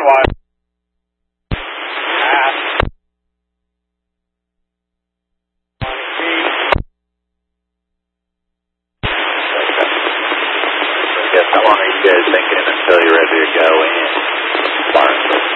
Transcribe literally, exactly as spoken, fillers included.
wide. Yes, how long are you guys thinking until you're ready to go in?